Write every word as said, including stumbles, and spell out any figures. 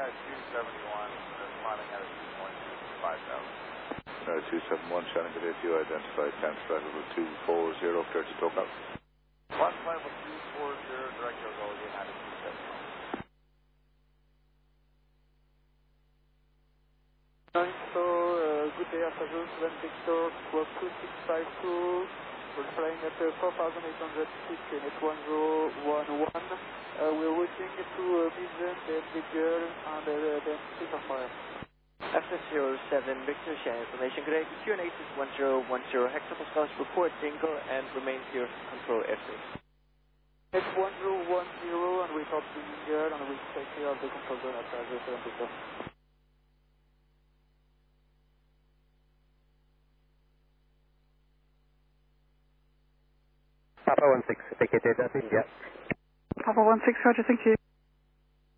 two seventy-one, responding at a two point two five thousand. Uh, two seven one, Shannon, good day to you. Identified time straddle with two four zero, clear to talk out. One flight with two four zero, direct your goal again at a two seven one. So, uh, good day, Apache seven Victor, squawk two six five two. We're flying at uh, four thousand eight hundred feet in at one zero one one. Uh, we're routing to uh, Mission, then the girl, and uh, then six of fire. F zero seven Victor, share information. Good day, Q N A is one zero one zero, hectopascals, report Dingo, and remain here, control airspace. It's one zero one zero, and we got the girl, and we take care of the control zone at zero seven Victor. Papa one six, vacated at India. Papa one six, roger, thank you.